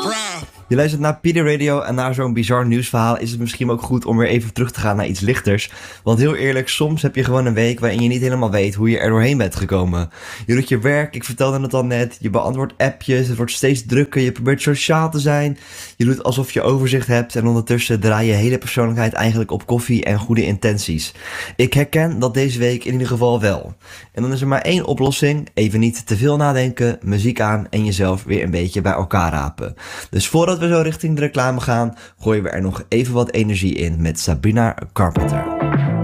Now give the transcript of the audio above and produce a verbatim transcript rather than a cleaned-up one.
Je luistert naar P D Radio en na zo'n bizar nieuwsverhaal is het misschien ook goed om weer even terug te gaan naar iets lichters. Want heel eerlijk, soms heb je gewoon een week waarin je niet helemaal weet hoe je er doorheen bent gekomen. Je doet je werk, ik vertelde het al net, je beantwoordt appjes, het wordt steeds drukker, je probeert sociaal te zijn. Je doet alsof je overzicht hebt en ondertussen draai je hele persoonlijkheid eigenlijk op koffie en goede intenties. Ik herken dat deze week in ieder geval wel. En dan is er maar één oplossing, even niet te veel nadenken, muziek aan en jezelf weer een beetje bij elkaar rapen. Dus voordat we zo richting de reclame gaan, gooien we er nog even wat energie in met Sabrina Carpenter.